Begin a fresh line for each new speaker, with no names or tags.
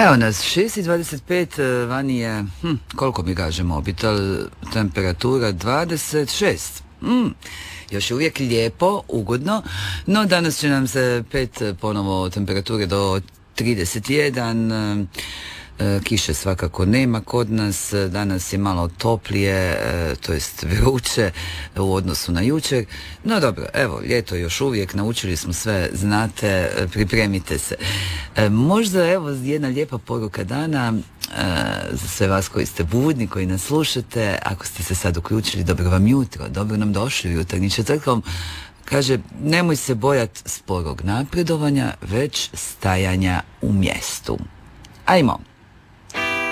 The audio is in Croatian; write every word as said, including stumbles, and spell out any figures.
Evo nas, šest i dvadeset pet, vani je, hm, koliko mi kaže mobitel, temperatura dvadeset šest. Mm, još je uvijek lijepo, ugodno, no danas će nam se pet ponovo temperature do trideset jedan, e, kiše svakako nema kod nas, danas je malo toplije, e, to jest vruće u odnosu na jučer, no dobro, evo, ljeto još uvijek, naučili smo sve, znate, pripremite se. E, možda, evo, jedna lijepa poruka dana, e, za sve vas koji ste budni, koji nas slušate, ako ste se sad uključili, dobro vam jutro, dobro nam došli u jutarnji četvrtkom. Kaže, nemoj se bojati sporog napredovanja, već stajanja u mjestu. Ajmo.